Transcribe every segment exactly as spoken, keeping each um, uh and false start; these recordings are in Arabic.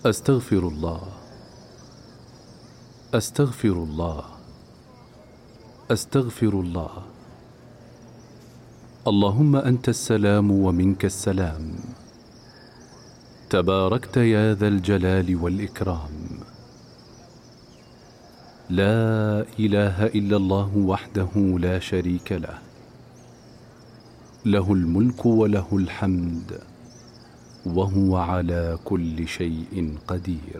أستغفر الله أستغفر الله أستغفر الله. اللهم أنت السلام ومنك السلام، تباركت يا ذا الجلال والإكرام. لا إله إلا الله وحده لا شريك له، له الملك وله الحمد وهو على كل شيء قدير.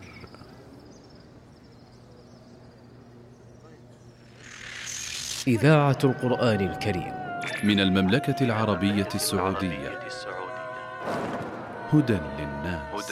إذاعة القرآن الكريم من المملكة العربية السعودية. هدى للناس.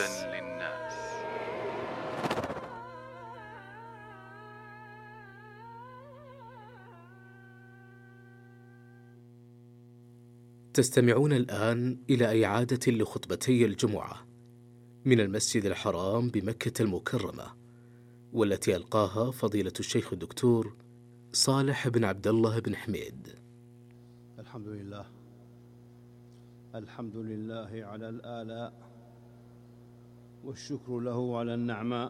تستمعون الآن إلى إعادة لخطبتي الجمعة من المسجد الحرام بمكة المكرمة، والتي ألقاها فضيلة الشيخ الدكتور صالح بن عبد الله بن حميد. الحمد لله الحمد لله على الآلاء، والشكر له على النعماء،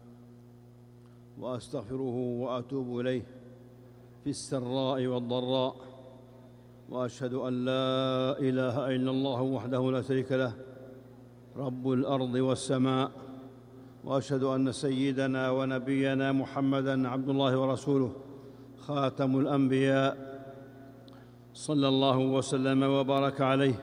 وأستغفره وأتوب إليه في السراء والضراء، وأشهد أن لا إله إلا الله وحده لا شريك له رب الأرض والسماء، وأشهد أن سيدنا ونبينا محمدًا عبد الله ورسوله خاتم الأنبياء، صلى الله وسلم وبارك عليه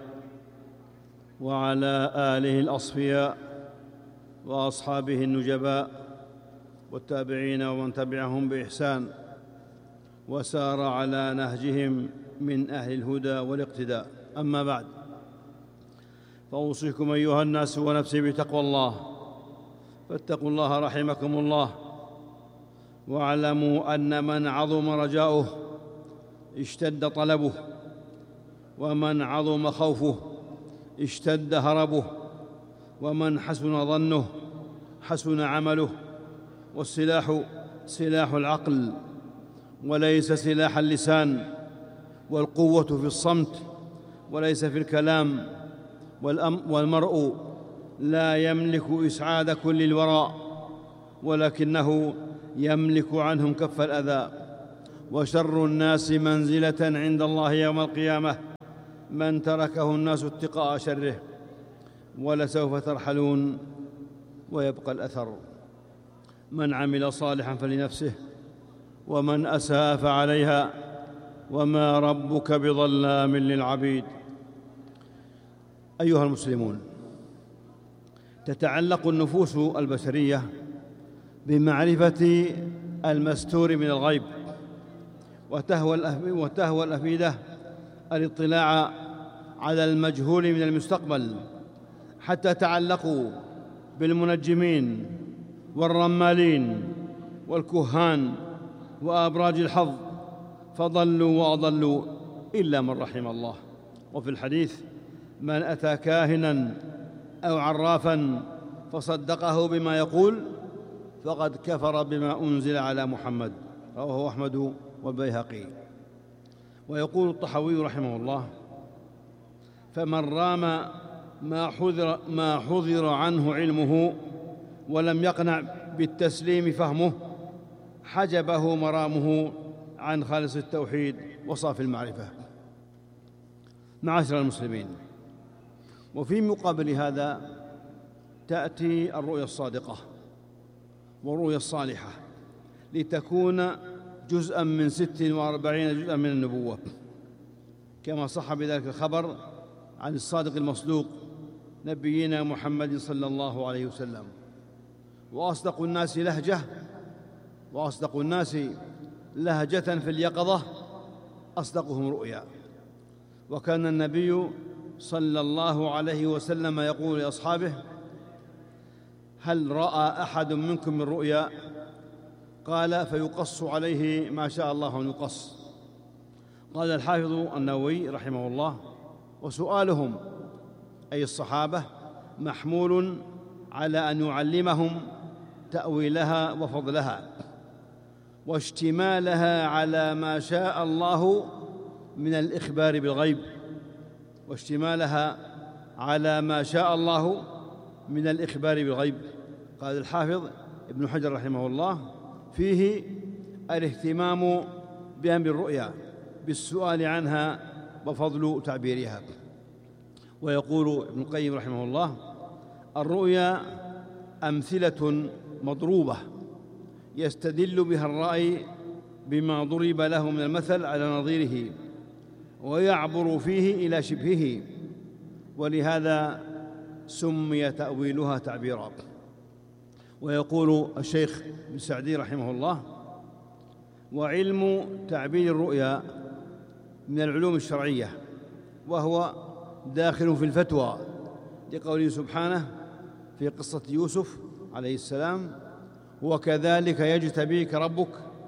وعلى آله الأصفياء وأصحابه النجباء والتابعين ومن تبعهم بإحسان وسار على نهجهم من أهل الهدى والاقتداء. أما بعد، فأوصيكم أيها الناس ونفسي بتقوى الله، فاتقوا الله رحمكم الله، واعلموا أن من عظم رجاؤه اشتد طلبه، ومن عظم خوفه اشتد هربه، ومن حسن ظنه حسن عمله. والسلاح سلاح العقل وليس سلاح اللسان، والقوة في الصمت وليس في الكلام، والمرء لا يملك إسعاد كل الورى، ولكنه يملك عنهم كف الأذى. وشر الناس منزلة عند الله يوم القيامة من تركه الناس اتقاء شره، ولسوف ترحلون ويبقى الأثر. من عمل صالحا فلنفسه، ومن أساء فعليها، وما ربك بظلام للعبيد. أيها المسلمون، تتعلق النفوس البشرية بمعرفة المستور من الغيب، وتهوى الأفئدة الاطلاع على المجهول من المستقبل، حتى تعلقوا بالمنجمين والرمالين والكهان وأبراج الحظ، فضلوا وأضلوا إلا من رحم الله. وفي الحديث: من أتى كاهنا أو عرافا فصدقه بما يقول فقد كفر بما أنزل على محمد، رواه أحمد والبيهقي. ويقول الطحاوي رحمه الله: فمن رام ما حذر, ما حذر عنه علمه ولم يقنع بالتسليم فهمه، حجبه مرامه عن خالص التوحيد وصافي المعرفة. معاشر المسلمين، وفي مقابل هذا تأتي الرؤيا الصادقة والرؤيا الصالحة لتكون جزءاً من ست وأربعين جزءاً من النبوة، كما صح بذلك الخبر عن الصادق المصدوق نبينا محمد صلى الله عليه وسلم. وأصدق الناس لهجة وأصدق الناس لهجة في اليقظة أصدقهم رؤيا. وكان النبي صلى الله عليه وسلم يقول لأصحابه: هل رأى أحد منكم من رؤيا؟ قال: فيقص عليه ما شاء الله أن يقص. قال الحافظ النووي رحمه الله: وسؤالهم أي الصحابة محمول على أن يعلمهم تأويلها وفضلها، واشتمالها على ما شاء الله من الإخبار بالغيب واشتمالها على ما شاء الله من الإخبار بالغيب قال الحافظ ابن حجر رحمه الله: فيه الاهتمام بأمر الرؤيا بالسؤال عنها وفضل تعبيرها. ويقول ابن القيم رحمه الله: الرؤيا أمثلة مضروبة يستدل بها الرأي بما ضرب له من المثل على نظيره، ويعبر فيه إلى شبهه، ولهذا سمي تأويلها تعبيرا. ويقول الشيخ ابن سعدي رحمه الله: وعلم تعبير الرؤيا من العلوم الشرعية، وهو داخل في الفتوى، لقوله سبحانه في قصة يوسف عليه السلام: وكذلك يجتبيك ربك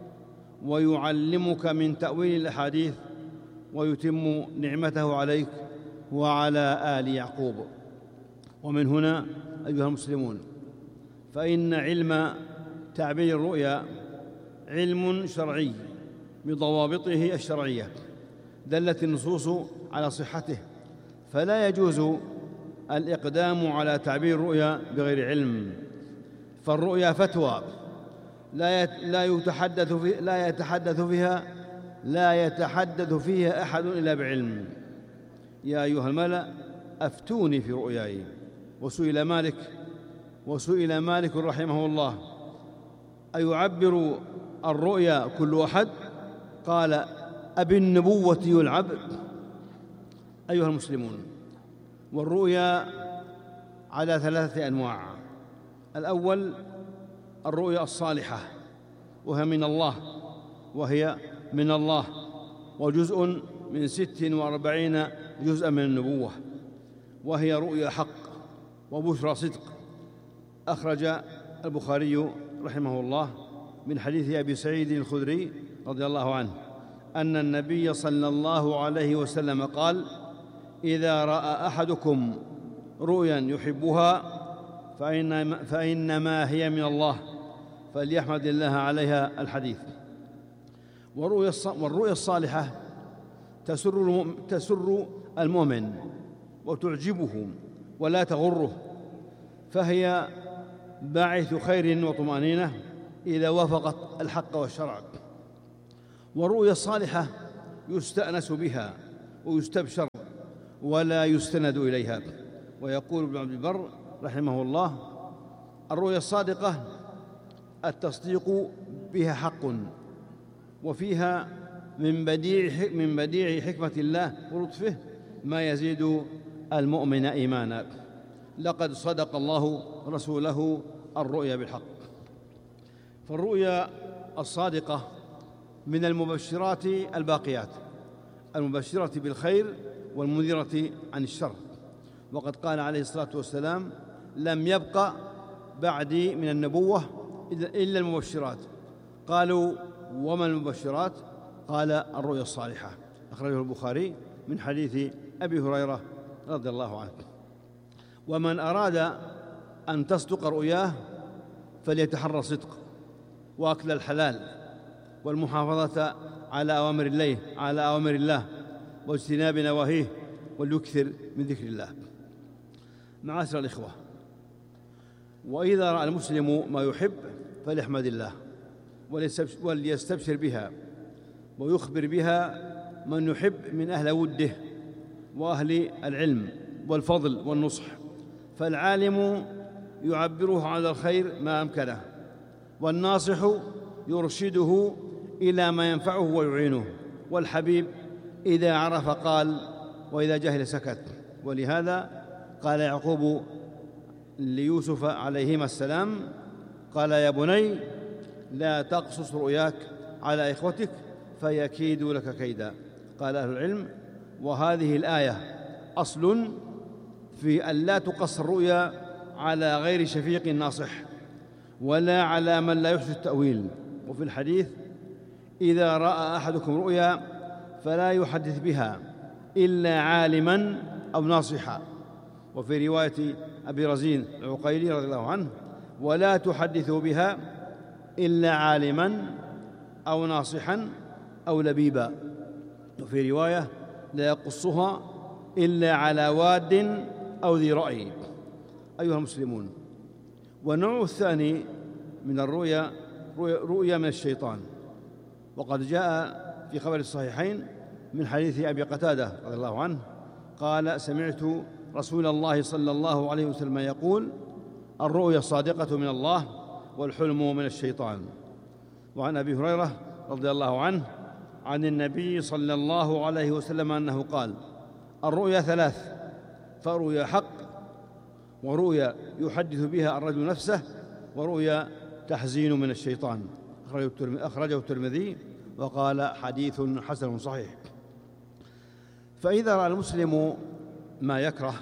ويعلمك من تأويل الأحاديث ويتم نعمته عليك وعلى آل يعقوب. ومن هنا أيها المسلمون، فإن علم تعبير الرؤيا علم شرعي بضوابطه الشرعية دلت النصوص على صحته، فلا يجوز الإقدام على تعبير الرؤيا بغير علم، فالرؤيا فتوى لا يتحدث في لا يتحدث فيها لا يتحدث فيها أحد إلا بعلم. يا أيها الملأ أفتوني في رؤياي. وسئل مالك وسئل مالك رحمه الله: أيعبر الرؤيا كل أحد؟ قال: أبالنبوة يلعب؟ أيها المسلمون، والرؤيا على ثلاثة أنواع. الأول الرؤيا الصالحة، وهي من الله وهي من الله وجزء من ست وأربعين جزءا من النبوة، وهي رؤيا حق وبشرى صدق. أخرج البخاري رحمه الله من حديث أبي سعيد الخدري رضي الله عنه أن النبي صلى الله عليه وسلم قال: إذا رأى أحدكم رؤيا يحبها فإن فإنما هي من الله فليحمد الله عليها. الحديث. والرؤيا الصالحة تسر تسر المؤمن وتعجبه ولا تغره، فهي باعث خير وطمأنينة إذا وافقت الحق والشرع. والرؤيا الصالحة يستأنس بها ويستبشر ولا يستند إليها. ويقول ابن عبد البر رحمه الله: الرؤيا الصادقة التصديق بها حق، وفيها من بديع من بديع حكمة الله ولطفه ما يزيد المؤمن إيمانا. لقد صدق الله رسوله الرؤيا بالحق. فالرؤيا الصادقة من المبشرات الباقيات، المبشرة بالخير والمنذرة عن الشر. وقد قال عليه الصلاة والسلام: لم يبق بعدي من النبوة إلا المبشرات. قالوا: وما المبشرات؟ قال: الرؤيا الصالحة. أخرجه البخاري من حديث أبي هريرة رضي الله عنه. ومن أراد أن تصدق رؤياه فليتحرى الصدق وأكل الحلال والمحافظة على أوامر الله على أوامر الله واجتناب نواهيه، وليكثر من ذكر الله. معاشر الإخوة، وإذا رأى المسلم ما يحب فليحمد الله وليستبشر بها ويخبر بها من يحب من أهل وده وأهل العلم والفضل والنصح، فالعالم يعبره على الخير ما أمكنه، والناصح يرشده إلى ما ينفعه ويعينه، والحبيب إذا عرف قال وإذا جهل سكت. ولهذا قال يعقوب ليوسف عليهما السلام: قال يا بني لا تقصص رؤياك على إخوتك فيكيدوا لك كيدا. قال أهل العلم: وهذه الآية أصل في أن لا تقص الرؤيا على غير شفيق ناصح ولا على من لا يحسن التأويل. وفي الحديث: إذا رأى أحدكم رؤيا فلا يحدث بها إلا عالما أو ناصحا. وفي رواية أبي رزين العقيلي رضي الله عنه: ولا تحدثوا بها إلا عالما أو ناصحا أو لبيبا. وفي رواية: لا يقصها إلا على واد أو ذي رأي. أيها المسلمون، والنوع الثاني من الرؤيا رؤيا من الشيطان، وقد جاء في خبر الصحيحين من حديث أبي قتادة رضي الله عنه قال: سمعت رسول الله صلى الله عليه وسلم يقول: الرؤيا الصادقة من الله والحلم من الشيطان. وعن أبي هريرة رضي الله عنه عن النبي صلى الله عليه وسلم أنه قال: الرؤيا ثلاث، فرؤيا حق، ورؤيا يحدث بها الرجل نفسه، ورؤيا تحزين من الشيطان. أخرجه الترمذي وقال: حديث حسن صحيح. فإذا رأى المسلم ما يكره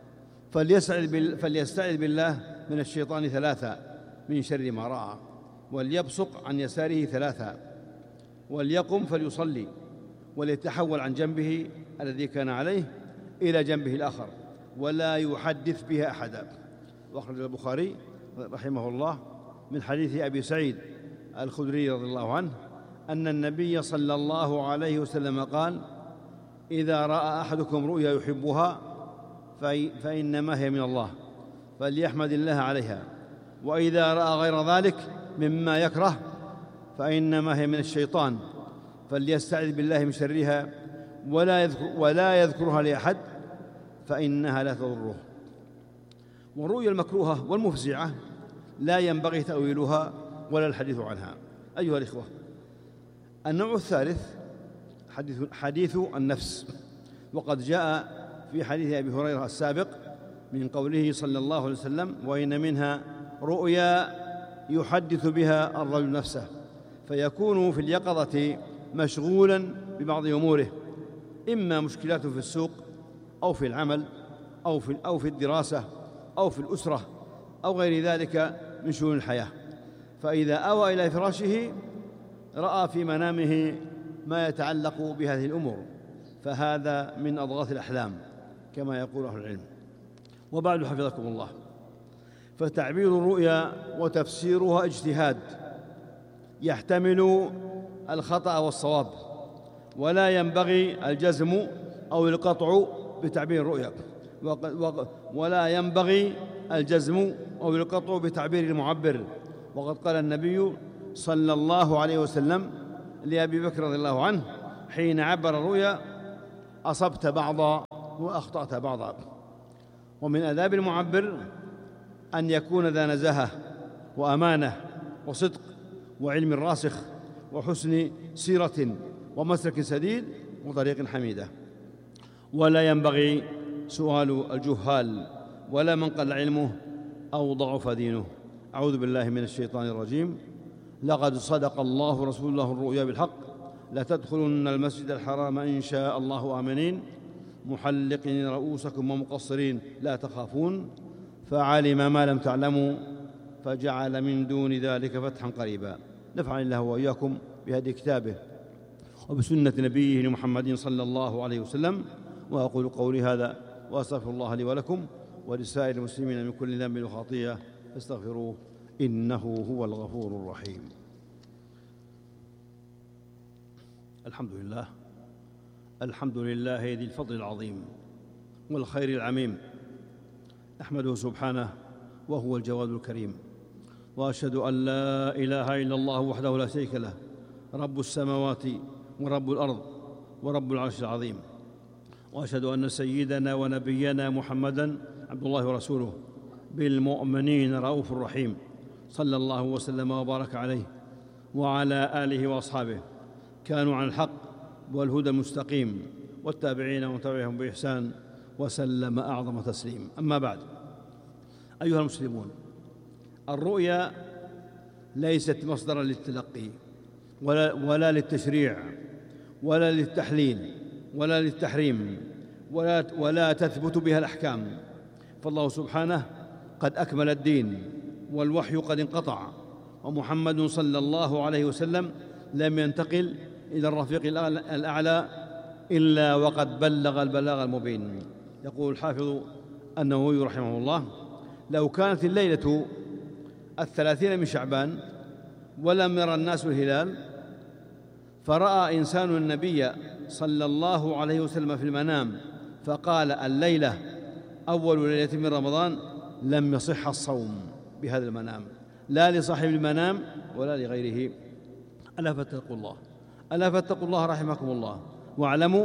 فليستعذ بالله من الشيطان ثلاثة من شر ما رأى، وليبصق عن يساره ثلاثة، وليقم فليصلي، وليتحول عن جنبه الذي كان عليه إلى جنبه الآخر، ولا يحدث بها أحدا. وأخرج البخاري رحمه الله من حديث أبي سعيد الخدري رضي الله عنه أن النبي صلى الله عليه وسلم قال: إذا رأى أحدكم رؤيا يحبها فإنما هي من الله، فليحمد الله عليها، وإذا رأى غير ذلك مما يكره فإنما هي من الشيطان، فليستعذ بالله من شرها، ولا يذكر ولا يذكرها لأحد فإنها لا تضره. والرؤيا المكروهة والمفزعة لا ينبغي تأويلها ولا الحديث عنها. أيها الإخوة، النوع الثالث حديث, حديث النفس، وقد جاء في حديث أبي هريرة السابق من قوله صلى الله عليه وسلم: وإن منها رؤيا يحدث بها الرجل نفسه، فيكون في اليقظة مشغولا ببعض أموره، إما مشكلات في السوق أو في العمل أو في, أو في الدراسة أو في الأسرة أو غير ذلك من شؤون الحياة، فإذا أوى إلى فراشه رأى في منامه ما يتعلق بهذه الأمور، فهذا من أضغاث الأحلام كما يقول أهل العلم. وبعد، حفظكم الله، فتعبير الرؤيا وتفسيرها اجتهاد يحتمل الخطأ والصواب، ولا ينبغي الجزم أو القطع بتعبير الرؤيا، ولا ينبغي الجزم أو القطع بتعبير المعبر. وقد قال النبي صلى الله عليه وسلم لأبي بكر رضي الله عنه حين عبر الرؤيا: أصبت بعضا وأخطأت بعضا. ومن آداب المعبر أن يكون ذا نزاهة وأمانة وصدق وعلم راسخ وحسن سيرة ومسلك سديد وطريق حميدة، ولا ينبغي سؤال الجهال ولا من قل علمه أو ضعف دينه. أعوذ بالله من الشيطان الرجيم. لقد صدق الله رسوله الرؤيا بالحق، لتدخلن المسجد الحرام إن شاء الله آمنين محلقين رؤوسكم ومقصرين لا تخافون، فعلم ما لم تعلموا فجعل من دون ذلك فتحا قريبا. نفعني الله وإياكم بهدي كتابه وبسنة نبيه محمد صلى الله عليه وسلم. وأقول قولي هذا وأستغفر الله لي ولكم ولسائر المسلمين من كل ذنب وخطيئة فاستغفروه إنه هو الغفور الرحيم. الحمد لله الحمد لله ذي الفضل العظيم والخير العميم، أحمده سبحانه وهو الجواد الكريم، وأشهد أن لا إله إلا الله وحده لا شريك له، رب السماوات ورب الأرض ورب العرش العظيم، وأشهد أن سيدنا ونبينا محمدًا عبد الله ورسوله بالمؤمنين رؤوف رحيم، صلى الله وسلم وبارك عليه وعلى آله وأصحابه كانوا على الحق والهدى المستقيم، والتابعين وتبعهم بإحسان وسلم أعظم تسليم. أما بعد، أيها المسلمون، الرؤيا ليست مصدرا للتلقي ولا, ولا للتشريع ولا للتحليل ولا للتحريم ولا, ولا تثبت بها الأحكام، فالله سبحانه قد أكمل الدين والوحي قد انقطع، ومحمد صلى الله عليه وسلم لم ينتقل إلى الرفيق الأعلى إلا وقد بلغ البلاغ المبين. يقول الحافظ النووي رحمه الله: لو كانت الليلة الثلاثين من شعبان ولم يرى الناس الهلال، فرأى إنسان النبي صلى الله عليه وسلم في المنام فقال الليلة أول ليلة من رمضان، لم يصح الصوم. بهذا المنام، لا لصاحب المنام ولا لغيره. ألا فاتقوا الله، ألا فاتقوا الله رحمكم الله، واعلموا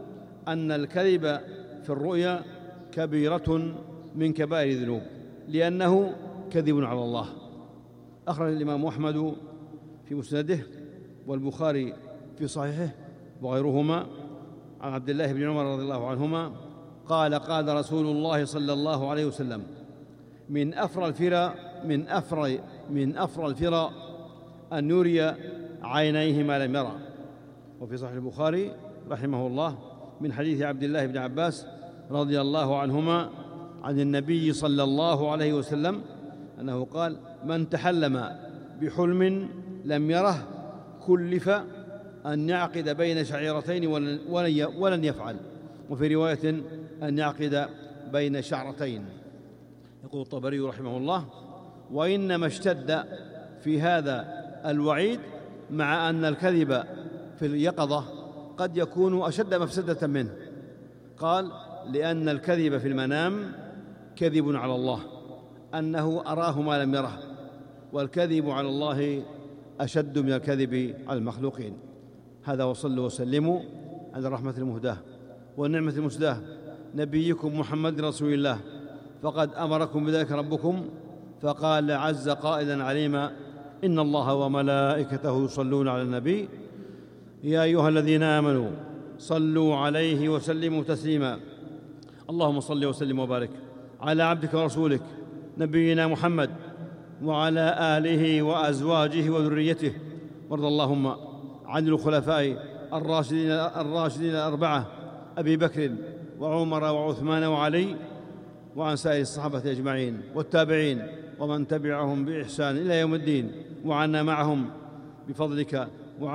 أن الكذب في الرؤيا كبيرة من كبائر الذنوب، لأنه كذب على الله. أخرج الإمام أحمد في مسنده والبخاري في صحيحه وغيرهما عن عبد الله بن عمر رضي الله عنهما قال: قال رسول الله صلى الله عليه وسلم: من أفرى الفرى من أفرى من أفرى الفرى أن يري عينيه ما لم يرى. وفي صحيح البخاري رحمه الله من حديث عبد الله بن عباس رضي الله عنهما عن النبي صلى الله عليه وسلم أنه قال: من تحلم بحلم لم يره كلف أن يعقد بين شعيرتين ولن يفعل. وفي رواية أن يعقد بين شعرتين. يقول الطبري رحمه الله: وإنما اشتد في هذا الوعيد مع أن الكذب في اليقظة قد يكون أشد مفسدة منه. قال: لأن الكذب في المنام كذب على الله، أنه أراه ما لم يره، والكذب على الله أشد من الكذب على المخلوقين. هذا، وصلوا وسلموا على الرحمة المهداة والنعمة المسداة نبيكم محمد رسول الله، فقد أمركم بذلك ربكم، فقال عز قائلا عليما: إن الله وملائكته يصلون على النبي يا أيها الذين آمنوا صلوا عليه وسلموا تسليما. اللهم صل وسلم وبارك على عبدك ورسولك نبينا محمد وعلى آله وأزواجه وذريته، وارض اللهم عن الخلفاء الراشدين الراشدين الأربعة أبي بكر وعمر وعثمان وعلي، وعن سائر الصحابة أجمعين والتابعين ومن تبعهم بإحسان إلى يوم الدين، وعنا معهم بفضلك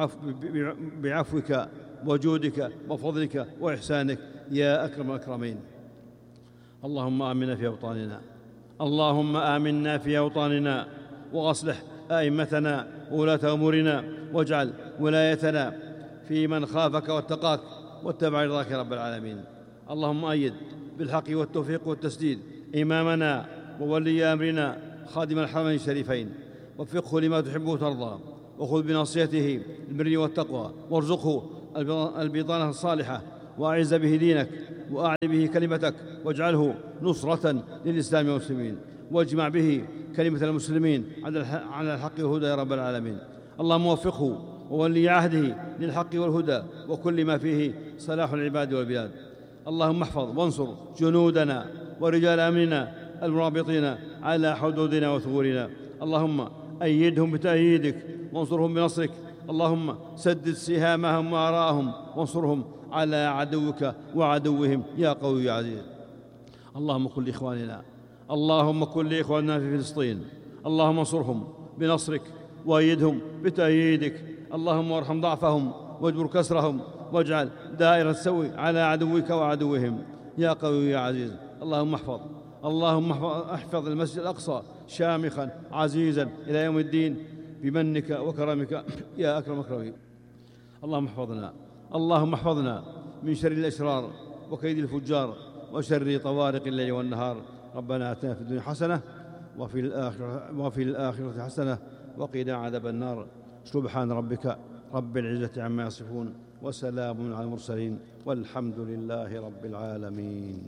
بعفوك وجودك وفضلك وإحسانك يا أكرم الأكرمين. اللهم آمنا في أوطاننا، اللهم آمنا في أوطاننا، وأصلح أئمتنا وولاة أمورنا، واجعل ولايتنا في من خافك واتقاك واتبع رضاك يا رب العالمين. اللهم أيد بالحق والتوفيق والتسديد إمامنا وولي أمرنا خادم الحرمين الشريفين، وفقه لما تحب وترضى، وخذ بناصيته البر والتقوى، وارزقه البطانة الصالحة، وأعز به دينك وأعلي به كلمتك، واجعله نصرة للإسلام والمسلمين، واجمع به كلمة المسلمين على الحق والهدى يا رب العالمين. اللهم وفقه وولي عهده للحق والهدى وكل ما فيه صلاح العباد والبلاد. اللهم احفظ وانصر جنودنا ورجال أمننا المرابطين على حدودنا وثغورنا. اللهم أيدهم بتأييدك وانصرهم بنصرك. اللهم سدد سهامهم وآراءهم وانصرهم على عدوك وعدوهم يا قوي يا عزيز. اللهم كن لإخواننا اللهم كن لإخواننا في فلسطين، اللهم انصرهم بنصرك وأيدهم بتأييدك. اللهم وارحم ضعفهم واجبر كسرهم، واجعل دائرة السوء على عدوك وعدوهم يا قوي يا عزيز. اللهم احفظ اللهم احفظ المسجد الأقصى شامخا عزيزا إلى يوم الدين بمنك وكرمك يا أكرم الأكرمين. اللهم احفظنا اللهم احفظنا من شر الأشرار وكيد الفجار وشر طوارق الليل والنهار. ربنا آتنا في الدنيا حسنة وفي الآخرة, وفي الآخرة حسنة وقنا عذاب النار. سبحان ربك رب العزة عما يصفون وسلام على المرسلين والحمد لله رب العالمين.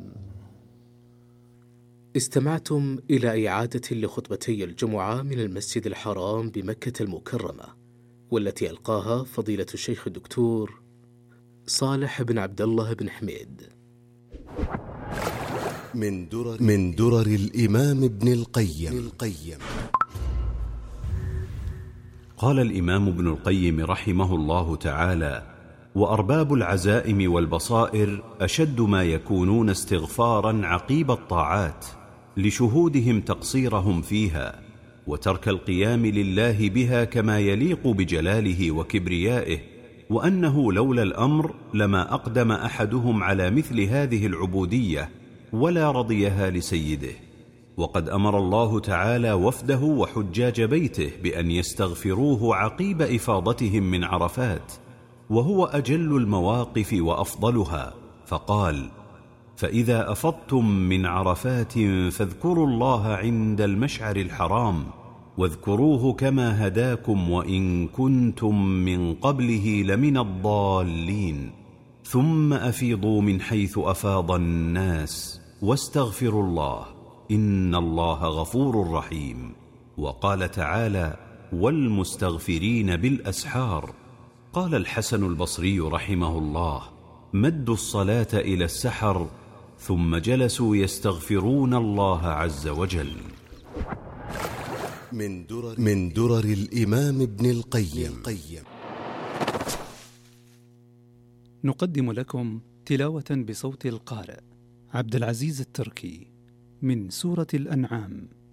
استمعتم إلى إعادة لخطبتي الجمعة من المسجد الحرام بمكة المكرمة، والتي ألقاها فضيلة الشيخ الدكتور صالح بن عبد الله بن حميد. من درر, من درر الإمام ابن القيم. القيم قال الإمام ابن القيم رحمه الله تعالى: وأرباب العزائم والبصائر أشد ما يكونون استغفارا عقيب الطاعات لشهودهم تقصيرهم فيها وترك القيام لله بها كما يليق بجلاله وكبريائه، وأنه لولا الأمر لما أقدم أحدهم على مثل هذه العبودية ولا رضيها لسيده. وقد أمر الله تعالى وفده وحجاج بيته بأن يستغفروه عقيب إفاضتهم من عرفات، وهو أجل المواقف وأفضلها، فقال: فإذا أفضتم من عرفات فاذكروا الله عند المشعر الحرام واذكروه كما هداكم وإن كنتم من قبله لمن الضالين ثم أفيضوا من حيث أفاض الناس واستغفروا الله إن الله غفور رحيم. وقال تعالى: والمستغفرين بالأسحار. قال الحسن البصري رحمه الله: مدوا الصلاة إلى السحر ثم جلسوا يستغفرون الله عز وجل. من درر, من درر الإمام ابن القيم. نقدم لكم تلاوة بصوت القارئ عبد العزيز التركي من سورة الأنعام.